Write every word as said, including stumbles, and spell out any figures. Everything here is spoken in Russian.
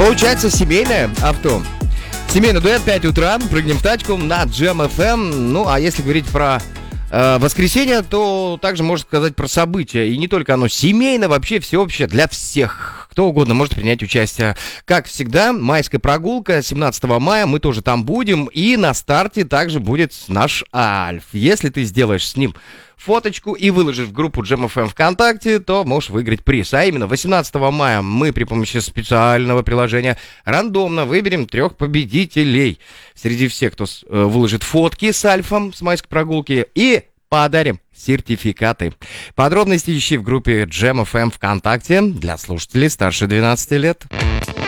Получается семейное авто. Семейный дуэт, пять утра, прыгнем в тачку на Джем эф эм. Ну, а если говорить про э, воскресенье, то также можно сказать про события. И не только оно семейное, вообще всеобщее для всех. Кто угодно может принять участие. Как всегда, майская прогулка семнадцатого мая, мы тоже там будем. И на старте также будет наш Альф. Если ты сделаешь с ним фоточку и выложишь в группу Джем эф эм ВКонтакте, то можешь выиграть приз. А именно, восемнадцатого мая мы при помощи специального приложения рандомно выберем трех победителей среди всех, кто выложит фотки с Альфом, с майской прогулки, и подарим сертификаты. Подробности ищи в группе Джем эф эм ВКонтакте для слушателей старше двенадцати лет.